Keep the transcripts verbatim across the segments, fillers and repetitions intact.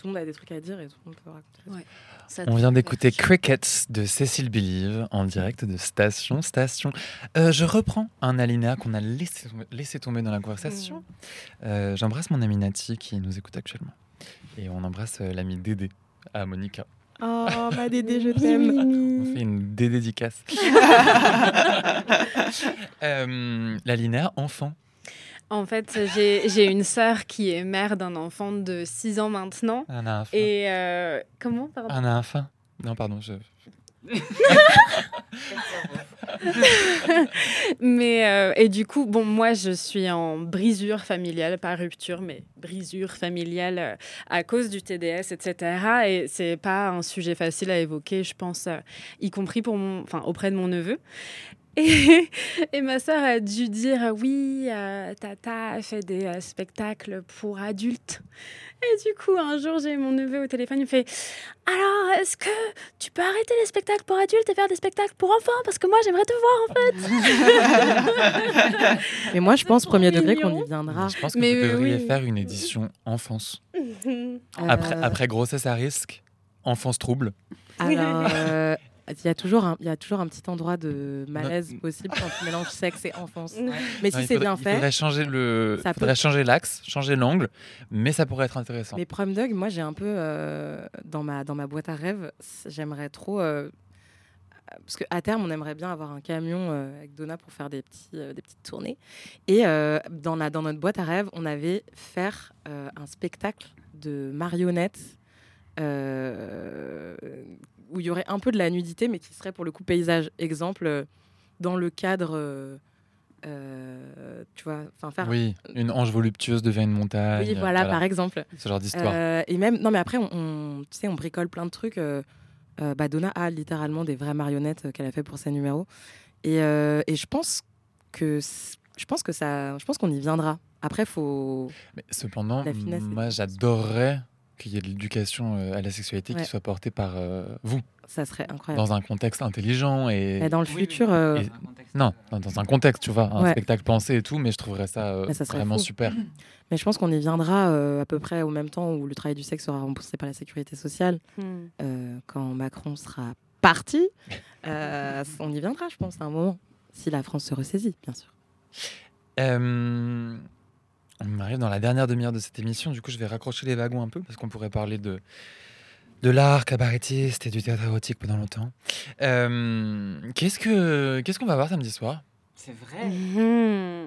tout le monde a des trucs à dire et tout le monde peut raconter. Ouais. Ça On vient te- d'écouter Crickets de Cécile Believe en direct de Station Station. Euh, je reprends un alinéa qu'on a laissé tomber, laissé tomber dans la conversation. Euh, j'embrasse mon ami Nati qui nous écoute actuellement. Et on embrasse euh, l'ami Dédé à Monica. Oh, ma Dédé, je t'aime. On fait une dédicace. euh, l'alinéa enfant. En fait, j'ai, j'ai une sœur qui est mère d'un enfant de six ans maintenant. Un enfant. Et euh, comment, pardon Un enfant. Non, pardon, je... Mais euh, et du coup, bon, moi, je suis en brisure familiale, pas rupture, mais brisure familiale euh, à cause du T D S, et cetera. Et c'est pas un sujet facile à évoquer, je pense, euh, y compris pour mon, enfin, auprès de mon neveu. Et, et ma sœur a dû dire oui, euh, Tata fait des euh, spectacles pour adultes. Et du coup, un jour, j'ai mon neveu au téléphone, il me fait alors, est-ce que tu peux arrêter les spectacles pour adultes et faire des spectacles pour enfants? Parce que moi, j'aimerais te voir, en fait. Mais moi, je pense, C'est premier trop degré, mignon. qu'on y viendra. Je pense que Mais vous devriez oui. faire une édition enfance. Euh, Après, après grossesse à risque, enfance trouble. Alors, euh, il y a toujours un, il y a toujours un petit endroit de malaise possible quand tu mélanges sexe et enfance. Mais si Non, il c'est faudrait- bien il fait. faudrait changer le, Ça faudrait peut- changer l'axe, changer l'angle, mais ça pourrait être intéressant. Mais Prom Dog, moi, j'ai un peu euh, dans ma dans ma boîte à rêves, c- j'aimerais trop. euh, Parce qu'à terme, on aimerait bien avoir un camion euh, avec Donna pour faire des, petits, euh, des petites tournées. Et euh, dans, la, dans notre boîte à rêves, on avait faire euh, un spectacle de marionnettes euh, où il y aurait un peu de la nudité, mais qui serait pour le coup paysage. Exemple, euh, dans le cadre, euh, euh, tu vois, enfin faire. Oui, une ange voluptueuse devient une montagne. Oui, voilà, par exemple. Ce genre d'histoire. Euh, et même, non, mais après, on, on- tu sais, on bricole plein de trucs. Euh, euh, bah, Donna a littéralement des vraies marionnettes euh, qu'elle a fait pour ses numéros. Et, euh, et je pense que c- je pense que ça, je pense qu'on y viendra. Après, faut. Mais cependant, la finesse, c'est- moi, j'adorerais qu'il y ait de l'éducation euh, à la sexualité Ouais. qui soit portée par euh, vous, Ça serait incroyable. dans un contexte intelligent et... Mais dans le Oui, oui. futur, euh, Et- Non, dans- dans un contexte, tu vois, un Ouais. spectacle pensé et tout, mais je trouverais ça, euh, Mais ça serait vraiment fou. super. mais je pense qu'on y viendra euh, à peu près au même temps où le travail du sexe sera remboursé par la sécurité sociale. Hmm. Euh, quand Macron sera parti, euh, on y viendra, je pense, à un moment. Si la France se ressaisit, bien sûr. Euh, on arrive dans la dernière demi-heure de cette émission, du coup je vais raccrocher les wagons un peu, parce qu'on pourrait parler de, de l'art cabarettiste et du théâtre érotique pendant longtemps. Euh, qu'est-ce, que, qu'est-ce qu'on va voir samedi soir? C'est vrai. Mhm.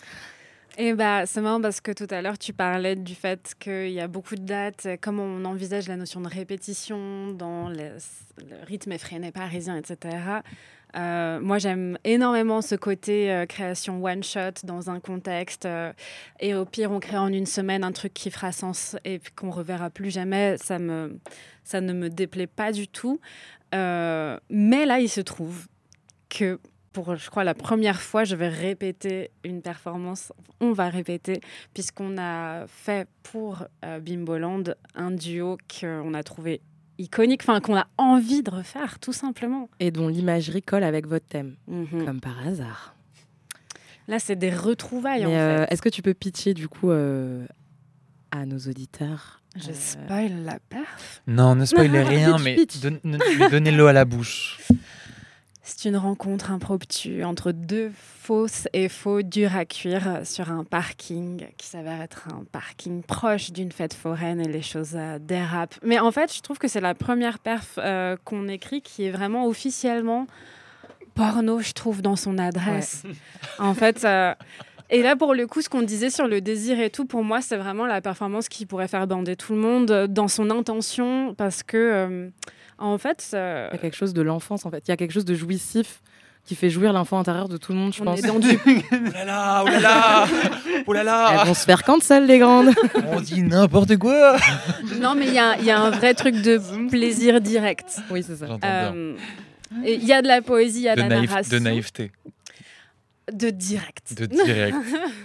Et bah, c'est marrant parce que tout à l'heure, tu parlais du fait qu'il y a beaucoup de dates, comment on envisage la notion de répétition dans le, le rythme effréné parisien, et cetera. Euh, moi, j'aime énormément ce côté euh, création one-shot dans un contexte. euh, et au pire, on crée en une semaine un truc qui fera sens et puis qu'on reverra plus jamais. Ça, me, ça ne me déplaît pas du tout. Euh, mais là, il se trouve que pour, je crois, la première fois, je vais répéter une performance. On va répéter, puisqu'on a fait pour euh, Bimboland un duo qu'on a trouvé iconique, enfin qu'on a envie de refaire, tout simplement. Et dont l'imagerie colle avec votre thème, Mhm. comme par hasard. Là, c'est des retrouvailles, Mais, en euh, fait. est-ce que tu peux pitcher, du coup, euh, à nos auditeurs Je euh, spoil la perf. Non, ne spoilez rien, Pitch, mais pitch. don- ne- lui donnez l'eau à la bouche. C'est une rencontre impromptue entre deux fausses et faux durs à cuire sur un parking qui s'avère être un parking proche d'une fête foraine et les choses euh, dérapent. Mais en fait, je trouve que c'est la première perf euh, qu'on écrit qui est vraiment officiellement porno, je trouve, dans son adresse. En fait... euh, Et là, pour le coup, ce qu'on disait sur le désir et tout, pour moi, c'est vraiment la performance qui pourrait faire bander tout le monde euh, dans son intention, parce que, euh, en fait, euh, Il y a quelque chose de l'enfance, en fait. Il y a quelque chose de jouissif qui fait jouir l'enfant intérieur de tout le monde, je on pense. est dans du... Oh là là, oh là là, oh là Elles là, vont se faire cancel, les grandes. on dit n'importe quoi. Non, mais il y a, il y a un vrai truc de plaisir direct. Oui, c'est ça. J'entends bien. Euh, et Il y a de la poésie, il y a de, De, la naïf- narration. de naïveté, De direct. de direct.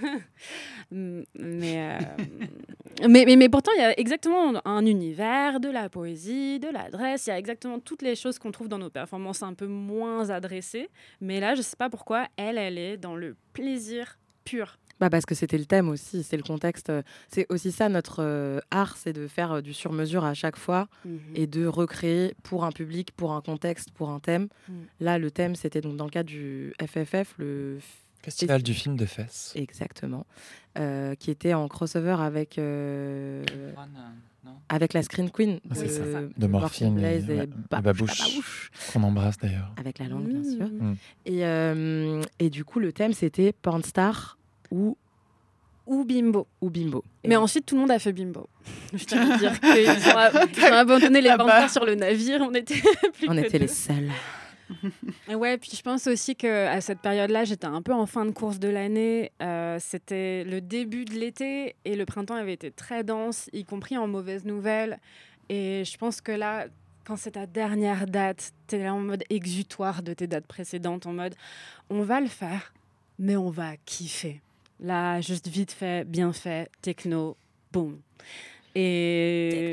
Mm, mais, euh, mais, mais, mais pourtant, il y a exactement un univers, de la poésie, de l'adresse. Il y a exactement toutes les choses qu'on trouve dans nos performances un peu moins adressées. Mais là, je ne sais pas pourquoi, elle, elle est dans le plaisir pur. Bah parce que c'était le thème aussi, c'est le contexte. C'est aussi ça notre euh, art, c'est de faire euh, du sur-mesure à chaque fois Mhm. et de recréer pour un public, pour un contexte, pour un thème. Mm. Là, le thème, c'était donc dans le cadre du F F F, le Festival du film de fesses. Exactement, euh, qui était en crossover avec euh, avec la Screen Queen Ah, de, c'est ça. de De Morphine Blaze et, et, ouais, Ba- et Babouche, Babouche, qu'on embrasse d'ailleurs. avec la langue bien sûr. Mm. Et, euh, et du coup, le thème c'était Pornstar ou Ou Bimbo. ou Bimbo. Et Mais on- ensuite, tout le monde a fait Bimbo. Je tiens à dire qu'ils ont, a- ils ont abandonné les Ah bah. Pornstars sur le navire. On était plus on que était deux. les seuls. Et ouais, puis je pense aussi qu'à cette période-là, j'étais un peu en fin de course de l'année. Euh, c'était le début de l'été et le printemps avait été très dense, y compris en mauvaises nouvelles. Et je pense que là, quand c'est ta dernière date, t'es là en mode exutoire de tes dates précédentes, en mode on va le faire, mais on va kiffer. Là, juste vite fait, bien fait, techno, boum. Et...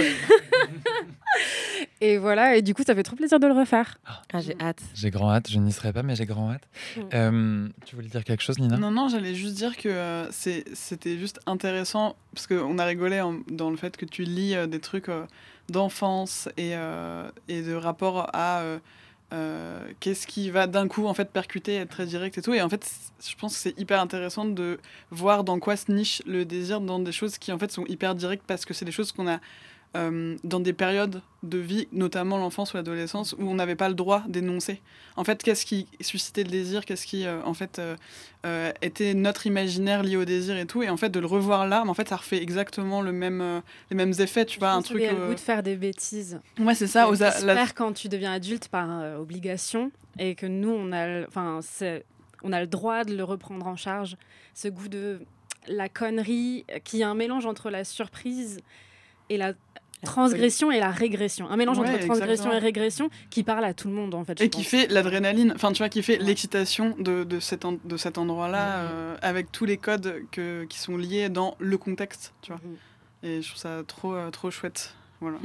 et voilà, et du coup, ça fait trop plaisir de le refaire. Ah, j'ai hâte. J'ai grand hâte, je n'y serai pas, mais j'ai grand hâte. Mm. Euh, tu voulais dire quelque chose, Nina? Non, non, j'allais juste dire que euh, c'est- c'était juste intéressant, parce qu'on a rigolé en- dans le fait que tu lis euh, des trucs euh, d'enfance et, euh, et de rapport à euh, euh, qu'est-ce qui va d'un coup en fait percuter, être très direct et tout. Et en fait, c- je pense que c'est hyper intéressant de voir dans quoi se niche le désir dans des choses qui en fait sont hyper directes, parce que c'est des choses qu'on a euh, dans des périodes de vie, notamment l'enfance ou l'adolescence, où on n'avait pas le droit d'énoncer. En fait, qu'est-ce qui suscitait le désir, qu'est-ce qui, euh, en fait, euh, euh, était notre imaginaire lié au désir et tout, et en fait, de le revoir là, mais en fait, ça refait exactement le même, euh, les mêmes effets, tu vois, un truc... Il y a le euh, goût de faire des bêtises. Ouais, c'est ça. Aux a- J'espère la- quand tu deviens adulte par euh, obligation et que nous, on a, le- enfin, c'est- on a le droit de le reprendre en charge. Ce goût de la connerie, euh, qui est un mélange entre la surprise et la transgression et la régression. Un mélange Ouais, entre transgression exactement. et régression qui parle à tout le monde, en fait. je Et qui pense. fait l'adrénaline, enfin tu vois, qui fait Ouais. l'excitation de, de, cet, en- de cet endroit-là, Mhm. euh, avec tous les codes que, qui sont liés dans le contexte, tu vois. Mhm. Et je trouve ça trop, euh, trop chouette. Voilà.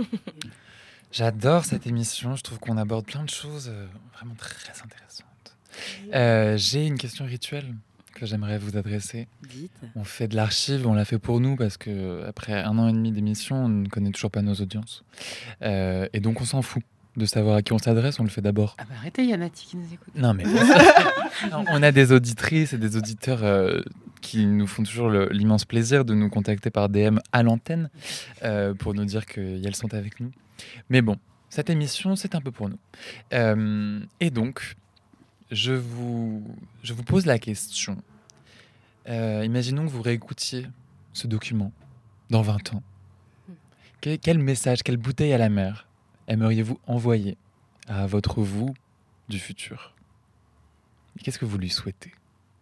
J'adore cette émission, je trouve qu'on aborde plein de choses euh, vraiment très intéressantes. Euh, j'ai une question rituelle que j'aimerais vous adresser. Dites. On fait de l'archive, on l'a fait pour nous parce que après un an et demi d'émission, on ne connaît toujours pas nos audiences. Euh, et donc on s'en fout de savoir à qui on s'adresse, on le fait d'abord. Ah bah arrêtez, il y a Nati qui nous écoute. Non mais non, on a des auditrices et des auditeurs euh, qui nous font toujours le- l'immense plaisir de nous contacter par D M à l'antenne euh, pour nous dire qu'elles sont avec nous. Mais bon, cette émission, c'est un peu pour nous. Euh, et donc, je vous, je vous pose la question. Euh, imaginons que vous réécoutiez ce document dans vingt ans. Que- quel message, quelle bouteille à la mer aimeriez-vous envoyer à votre vous du futur? Et qu'est-ce que vous lui souhaitez?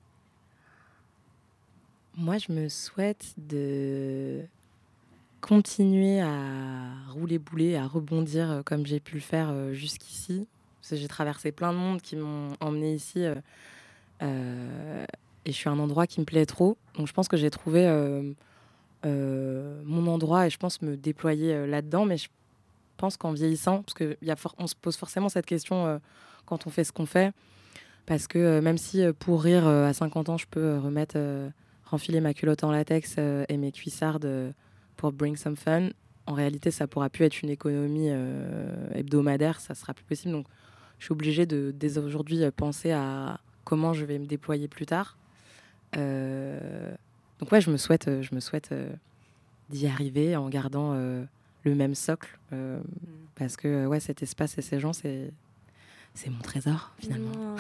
Moi, je me souhaite de continuer à rouler boulet, à rebondir euh, comme j'ai pu le faire euh, jusqu'ici. Parce que j'ai traversé plein de mondes qui m'ont emmené ici. euh, euh, et je suis à un endroit qui me plaît trop. Donc je pense que j'ai trouvé euh, euh, mon endroit et je pense me déployer euh, là-dedans. Mais je pense qu'en vieillissant, parce qu'on se pose forcément cette question euh, quand on fait ce qu'on fait. Parce que euh, même si euh, pour rire, euh, à cinquante ans, je peux euh, remettre... euh, renfiler ma culotte en latex euh, et mes cuissardes euh, pour bring some fun. En réalité, ça pourra plus être une économie euh, hebdomadaire, ça sera plus possible. Donc, je suis obligée de dès aujourd'hui euh, penser à comment je vais me déployer plus tard. Euh, donc ouais, je me souhaite, euh, je me souhaite euh, d'y arriver en gardant euh, le même socle, euh, parce que euh, ouais, cet espace et ces gens, c'est c'est mon trésor finalement.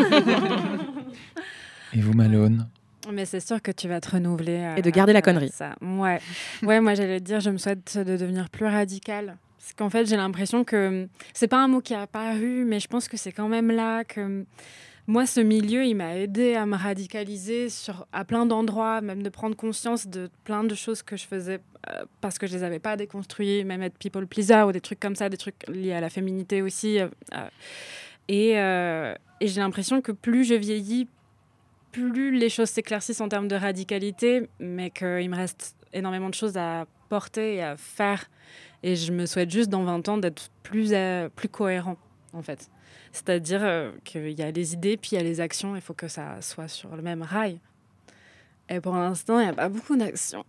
Et vous, Malone? Mais c'est sûr que tu vas te renouveler. euh, Et de garder la euh, connerie. Ça. Ouais. ouais, moi j'allais te dire, je me souhaite de devenir plus radicale. Parce qu'en fait, j'ai l'impression que c'est pas un mot qui a apparu, mais je pense que c'est quand même là que moi, ce milieu, il m'a aidé à me radicaliser sur, à plein d'endroits, même de prendre conscience de plein de choses que je faisais euh, parce que je les avais pas déconstruites, même être people pleaser ou des trucs comme ça, des trucs liés à la féminité aussi. Euh, euh, et, euh, et j'ai l'impression que plus je vieillis, plus les choses s'éclaircissent en termes de radicalité, mais qu'il me reste énormément de choses à porter et à faire. Et je me souhaite juste dans vingt ans d'être plus, euh, plus cohérent, en fait. C'est-à-dire euh, qu'il y a les idées, puis il y a les actions, il faut que ça soit sur le même rail. Et pour l'instant, il n'y a pas beaucoup d'action.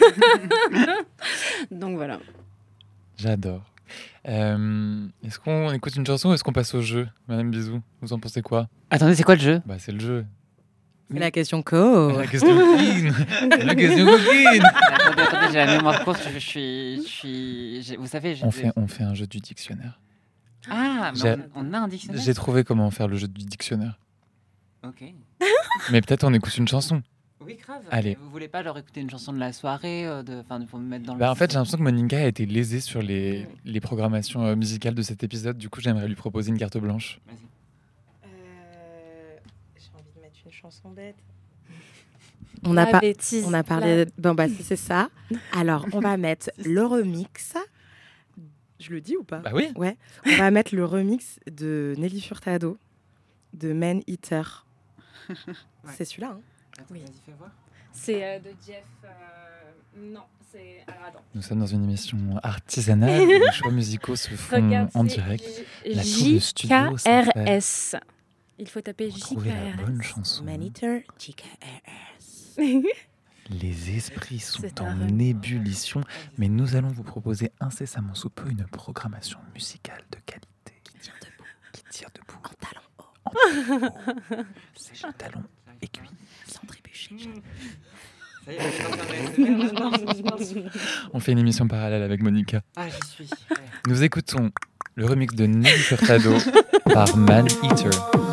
Donc voilà. J'adore. Euh, est-ce qu'on écoute une chanson ou est-ce qu'on passe au jeu, Madame Bisou? Vous en pensez quoi? Attendez, c'est quoi le jeu? Bah, c'est le jeu. C'est la question co. La question coquine. La question coquine. Attendez, attendez, j'ai la mémoire courte. Je, je suis, je suis, j'ai- vous savez, j'ai- On fait, on fait un jeu du dictionnaire. Ah, mais J'ai- on, on a un dictionnaire. J'ai trouvé comment faire le jeu du dictionnaire. Ok. Mais peut-être on écoute une chanson. Oui, grave. Allez. Et vous voulez pas leur écouter une chanson de la soirée, euh, de, enfin, pour me mettre dans le. Bah, en fait, j'ai l'impression que Monica a été lésée sur les, les programmations euh, musicales de cet épisode. Du coup, j'aimerais lui proposer une carte blanche. Vas-y. Euh, J'ai envie de mettre une chanson bête. On a, La pas, bêtise, on a parlé. la- Bon, bah, si c'est ça. Alors, on va mettre le remix. Je le dis ou pas? Bah oui. Ouais. On va mettre le remix de Nelly Furtado, de Man Eater. C'est celui-là. Hein. Attends, Oui. Vas-y, fais voir. C'est euh, de Jeff. euh, Non, c'est. Alors attends. Nous sommes dans une émission artisanale où les choix musicaux se font Regarde, en c'est direct. J- Là, tout le studio J K R S. Il faut taper J K Trouver la R bonne S. chanson. Man Eater, J K R S. Les esprits sont C'est en un remix. ébullition, mais nous allons vous proposer incessamment sous peu une programmation musicale de qualité qui tient debout, qui tire debout, En talon haut, en talons hauts, c'est le talon aiguille. sans trébucher. Ça y est, on est dans le remix. On fait une émission parallèle avec Monica. Ah, j'y suis. Ouais. Nous écoutons le remix de Nelly Furtado par Man Eater.